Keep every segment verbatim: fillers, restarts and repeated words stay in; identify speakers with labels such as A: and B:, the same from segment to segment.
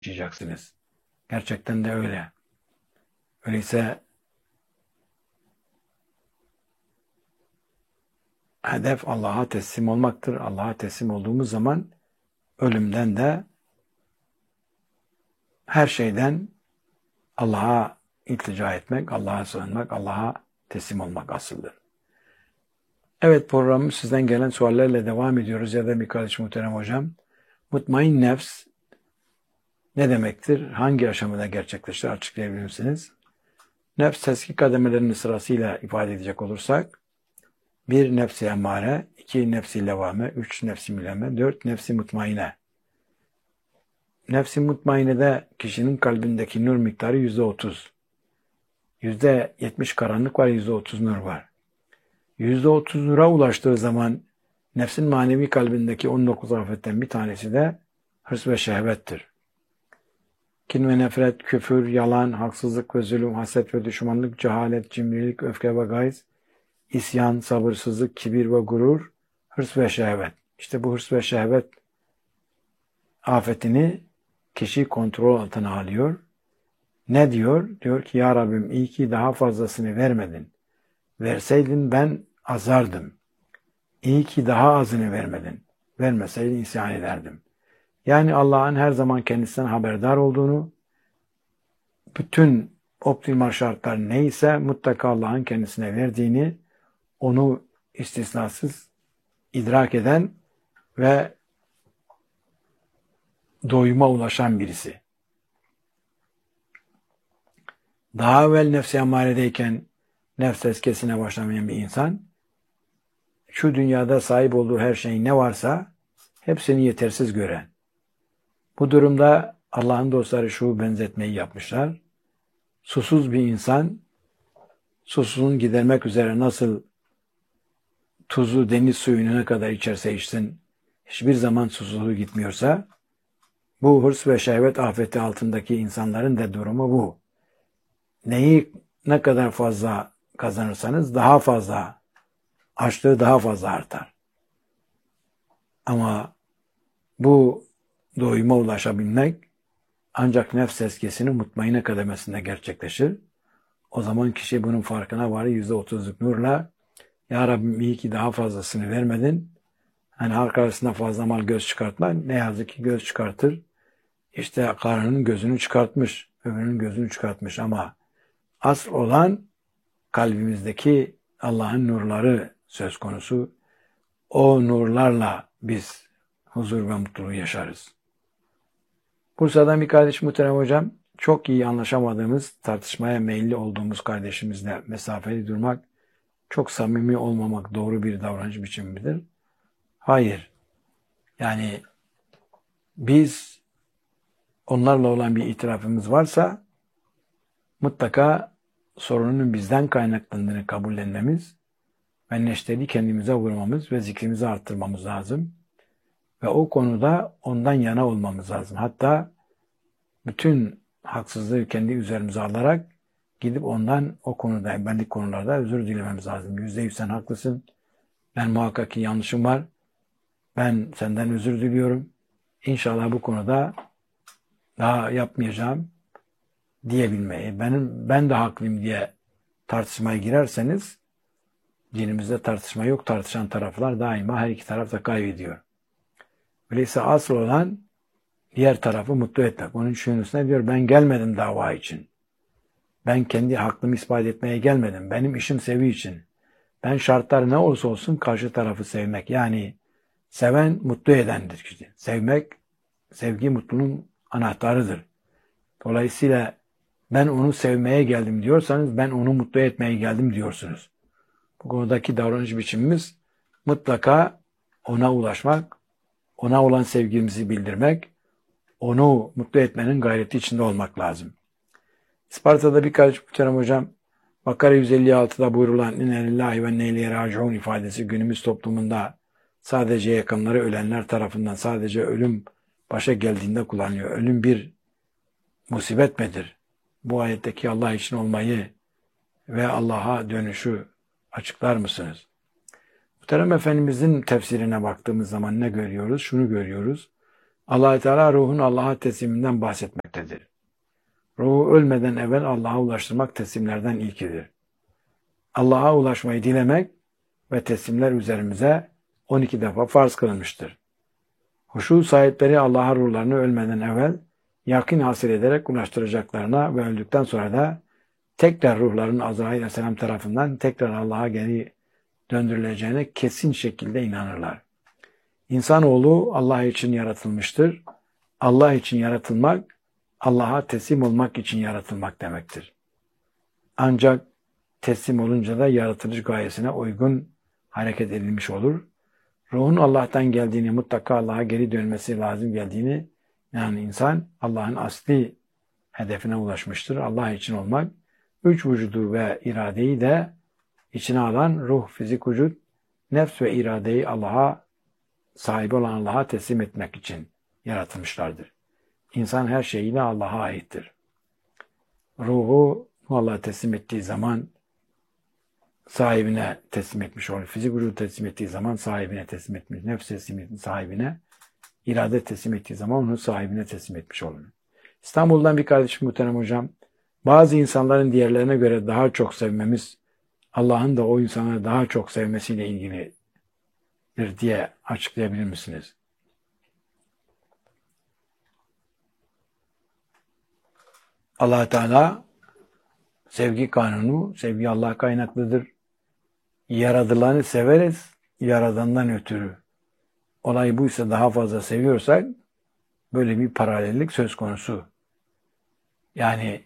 A: yaşayacaksınız. Gerçekten de öyle. Öyleyse hedef Allah'a teslim olmaktır. Allah'a teslim olduğumuz zaman ölümden de her şeyden Allah'a iltica etmek, Allah'a sığınmak, Allah'a teslim olmak asıldır. Evet, programımız sizden gelen suallerle devam ediyoruz ya da bir kardeş muhterem hocam. Mutmain nefs ne demektir? Hangi aşamada gerçekleşir? Açıklayabilir misiniz? Nefs tezkik kademelerinin sırasıyla ifade edecek olursak, bir nefsi emmare, iki nefsi levame, üç nefsi müleme, dört nefsi mutmaine. Nefsi mutmainede kişinin kalbindeki nur miktarı yüzde otuz. Yüzde yetmiş karanlık var, yüzde otuz nur var. Yüzde otuz nura ulaştığı zaman nefsin manevi kalbindeki on dokuz afetten bir tanesi de hırs ve şehvettir. Kin ve nefret, küfür, yalan, haksızlık ve zulüm, haset ve düşmanlık, cehalet, cimrilik, öfke ve gayz, isyan, sabırsızlık, kibir ve gurur, hırs ve şehvet. İşte bu hırs ve şehvet afetini kişi kontrol altına alıyor. Ne diyor? Diyor ki ya Rabbim iyi ki daha fazlasını vermedin. Verseydin ben azardım. İyi ki daha azını vermedin. Vermeseydin isyan ederdim. Yani Allah'ın her zaman kendisinden haberdar olduğunu, bütün optimal şartlar neyse mutlaka Allah'ın kendisine verdiğini, onu istisnasız idrak eden ve doyuma ulaşan birisi. Daha evvel nefs-i emmaredeyken nefs tezkiyesine başlamayan bir insan, şu dünyada sahip olduğu her şey ne varsa hepsini yetersiz gören. Bu durumda Allah'ın dostları şu benzetmeyi yapmışlar. Susuz bir insan, susuzluğunu gidermek üzere nasıl tuzu deniz suyunu ne kadar içerse içsin, hiçbir zaman susuzluğu gitmiyorsa, bu hırs ve şehvet afeti altındaki insanların da durumu bu. Neyi ne kadar fazla kazanırsanız daha fazla, açlığı daha fazla artar. Ama bu doyuma ulaşabilmek ancak nefs tezkiyesinin mutmaine kademesinde gerçekleşir. O zaman kişi bunun farkına varır. yüzde otuzluk nurla ya Rabbim iyi ki daha fazlasını vermedin. Hani halk arasında fazla mal göz çıkartma. Ne yazık ki göz çıkartır. İşte karının gözünü çıkartmış, öbürünün gözünü çıkartmış ama asıl olan kalbimizdeki Allah'ın nurları söz konusu. O nurlarla biz huzur ve mutluluğu yaşarız. Bursa'dan bir kardeş muhterem hocam, çok iyi anlaşamadığımız, tartışmaya meyilli olduğumuz kardeşimizle mesafeli durmak, çok samimi olmamak doğru bir davranış biçimi midir? Hayır. Yani biz onlarla olan bir itirafımız varsa mutlaka sorunun bizden kaynaklandığını kabullenmemiz ve neşteri kendimize vurmamız ve zikrimizi arttırmamız lazım. Ve o konuda ondan yana olmamız lazım. Hatta bütün haksızlığı kendi üzerimize alarak gidip ondan o konuda, benlik konularda özür dilememiz lazım. Yüzde yüz sen haklısın. Ben muhakkak ki yanlışım var. Ben senden özür diliyorum. İnşallah bu konuda daha yapmayacağım diyebilmeyi. Benim, ben de haklıyım diye tartışmaya girerseniz dinimizde tartışma yok. Tartışan taraflar daima her iki taraf da kaybediyor. Öyleyse asıl olan diğer tarafı mutlu etmek. Onun için üstüne diyor ben gelmedim dava için. Ben kendi hakkımı ispat etmeye gelmedim. Benim işim sevi için. Ben şartlar ne olursa olsun karşı tarafı sevmek. Yani seven mutlu edendir işte. Sevmek, sevgi mutluluğun anahtarıdır. Dolayısıyla ben onu sevmeye geldim diyorsanız ben onu mutlu etmeye geldim diyorsunuz. Bu konudaki davranış biçimimiz mutlaka ona ulaşmak, ona olan sevgimizi bildirmek, onu mutlu etmenin gayreti içinde olmak lazım. Isparta'da bir kardeş muhterem hocam, Bakara yüz elli altıda buyurulan inne lillahi ve inne ileyhi raciun ifadesi günümüz toplumunda sadece yakınları ölenler tarafından sadece ölüm başa geldiğinde kullanılıyor. Ölüm bir musibet midir? Bu ayetteki Allah için olmayı ve Allah'a dönüşü açıklar mısınız? Muhterem Efendimizin tefsirine baktığımız zaman ne görüyoruz? Şunu görüyoruz. Allah Teala ruhun Allah'a tesliminden bahsetmektedir. Ruhu ölmeden evvel Allah'a ulaştırmak teslimlerden ilkidir. Allah'a ulaşmayı dilemek ve teslimler üzerimize on iki defa farz kılınmıştır. Huşu sahipleri Allah'a ruhlarını ölmeden evvel yakın hasıl ederek ulaştıracaklarına ve öldükten sonra da tekrar ruhların Azrail Aleyhisselam tarafından tekrar Allah'a geri döndürüleceğine kesin şekilde inanırlar. İnsanoğlu Allah için yaratılmıştır. Allah için yaratılmak, Allah'a teslim olmak için yaratılmak demektir. Ancak teslim olunca da yaratılış gayesine uygun hareket edilmiş olur. Ruhun Allah'tan geldiğini, mutlaka Allah'a geri dönmesi lazım geldiğini, yani insan Allah'ın asli hedefine ulaşmıştır. Allah için olmak, üç vücudu ve iradeyi de içine alan ruh, fizik vücut, nefs ve iradeyi Allah'a, sahibi olan Allah'a teslim etmek için yaratılmışlardır. İnsan her şeyiyle Allah'a aittir. Ruhu Allah'a teslim ettiği zaman sahibine teslim etmiş olur. Fizik vücudu teslim ettiği zaman sahibine teslim etmiş. Nefs teslim etmiş sahibine. İrade teslim ettiği zaman onu sahibine teslim etmiş olur. İstanbul'dan bir kardeşim muhterem hocam, bazı insanların diğerlerine göre daha çok sevmemiz, Allah'ın da o insanları daha çok sevmesiyle ilgilidir diye açıklayabilir misiniz? Allah Teala sevgi kanunu, sevgi Allah kaynaklıdır. Yaradılanı severiz, yaradandan ötürü. Olay buysa daha fazla seviyorsak böyle bir paralellik söz konusu. Yani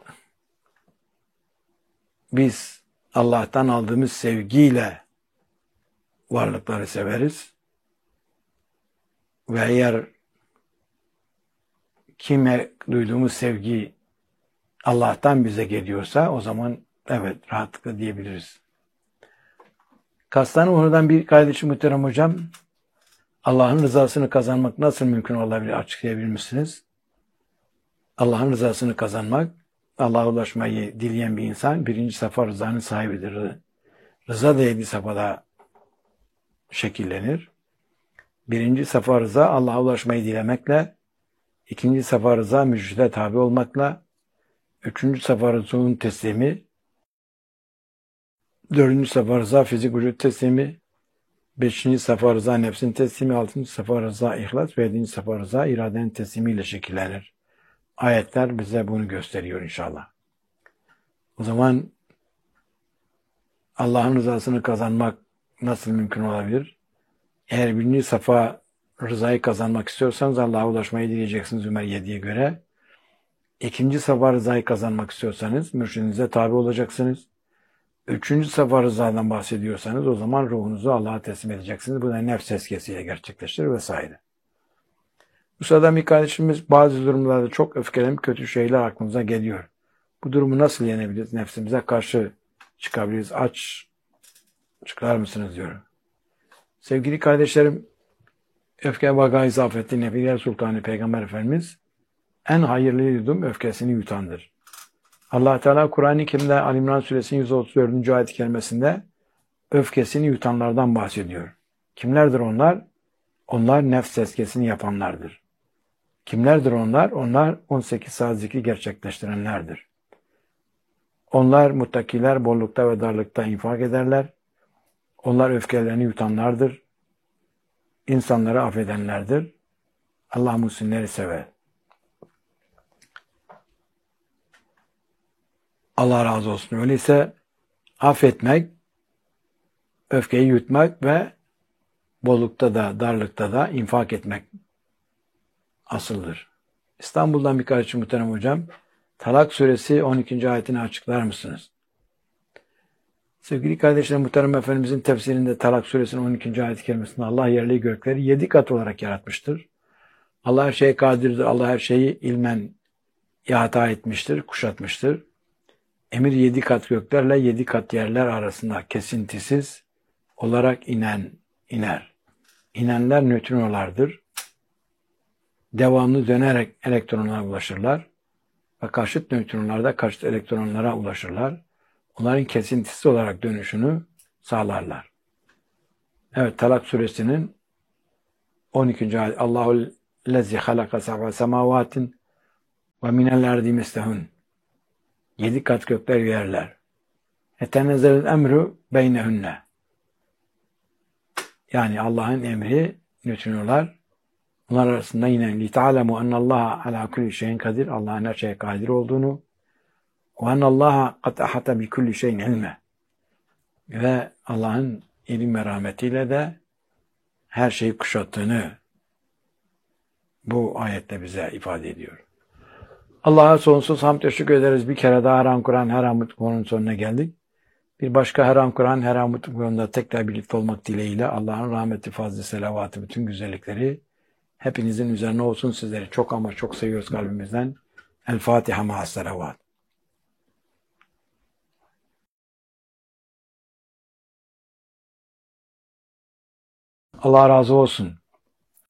A: biz Allah'tan aldığımız sevgiyle varlıkları severiz. Ve eğer kime duyduğumuz sevgi Allah'tan bize geliyorsa o zaman evet rahatlıkla diyebiliriz. Kastamonu'dan bir kardeşim muhterem hocam, Allah'ın rızasını kazanmak nasıl mümkün olabilir açıklayabilir misiniz? Allah'ın rızasını kazanmak, Allah'a ulaşmayı dileyen bir insan birinci safa rızanın sahibidir. Rıza da yedi safhada şekillenir. Birinci safa rıza Allah'a ulaşmayı dilemekle, ikinci safa rıza mürşide tabi olmakla, üçüncü safa rızanın teslimi, dördüncü safa rıza fizik vücut teslimi, beşinci safa rıza nefsin teslimi, altıncı safa rıza ihlas ve yedinci safa rıza iradenin teslimiyle şekillenir. Ayetler bize bunu gösteriyor inşallah. O zaman Allah'ın rızasını kazanmak nasıl mümkün olabilir? Eğer birinci safa rızayı kazanmak istiyorsanız Allah'a ulaşmayı dileyeceksiniz Ömer yediye göre. İkinci safa rızayı kazanmak istiyorsanız mürşidinize tabi olacaksınız. Üçüncü safa rızadan bahsediyorsanız o zaman ruhunuzu Allah'a teslim edeceksiniz. Bu da nefs tezkiyesiyle gerçekleştirir vesaire. Bu sırada bir kardeşimiz bazı durumlarda çok öfkelenip kötü şeyler aklımıza geliyor. Bu durumu nasıl yenebiliriz? Nefsimize karşı çıkabiliriz. Aç çıkar mısınız diyor. Sevgili kardeşlerim, öfke vaga izafeti Nebiler Sultanı Peygamber Efendimiz en hayırlı yudum öfkesini yutandır. Allah Teala Kur'an-ı Kerim'de Ali İmran Suresinin yüz otuz dördüncü ayet-i kerimesinde öfkesini yutanlardan bahsediyor. Kimlerdir onlar? Onlar nefs tezkiyesini yapanlardır. Kimlerdir onlar? Onlar on sekiz saat zikri gerçekleştirenlerdir. Onlar muttakiler bollukta ve darlıkta infak ederler. Onlar öfkelerini yutanlardır. İnsanları affedenlerdir. Allah muhsinleri sever. Allah razı olsun. Öyleyse affetmek, öfkeyi yutmak ve bollukta da darlıkta da infak etmek asıldır. İstanbul'dan bir kardeşim muhterem hocam, Talak suresi on ikinci ayetini açıklar mısınız? Sevgili kardeşlerim, muhterem Efendimizin tefsirinde Talak suresinin on ikinci ayet-i kerimesinde Allah yerli gökleri yedi kat olarak yaratmıştır. Allah her şeye kadirdir. Allah her şeyi ilmen ihata etmiştir, kuşatmıştır. Emir yedi kat göklerle yedi kat yerler arasında kesintisiz olarak inen, iner. İnenler nötrinolardır. Devamlı dönerek elektronlara ulaşırlar. Ve karşıt nötronlar da karşıt elektronlara ulaşırlar. Onların kesintisiz olarak dönüşünü sağlarlar. Evet, Talak suresinin on ikinci ayet. Allahul lezi halaka sab'a semavatin ve minel erdi mislehun. Yedi kat gökler yerler. Etenezzelel emru beynehunne. Yani Allah'ın emri nötrinolar. Bunlar arasında yine لِتَعْلَمُوا اَنَّ اللّٰهَ عَلَى كُلِّ شَيْءٍ kadir. Allah'ın her şeye kadir olduğunu. وَاَنَّ اللّٰهَ قَدْ اَحَطَ بِكُلِّ شَيْءٍ عِلْمًا. Ve Allah'ın ilim ve rahmetiyle de her şeyi kuşattığını bu ayette bize ifade ediyor. Allah'a sonsuz hamd teşekkür ederiz. Bir kere daha Haram Kur'an, Haram Kur'an'ın sonuna geldik. Bir başka Haram Kur'an, Haram Kur'an'da tekrar birlikte olmak dileğiyle Allah'ın rahmeti, fazlı, selavatı, bütün güzellikleri hepinizin üzerine olsun. Sizleri çok ama çok seviyoruz kalbimizden. El Fatiha ma'as selavat. Allah razı olsun.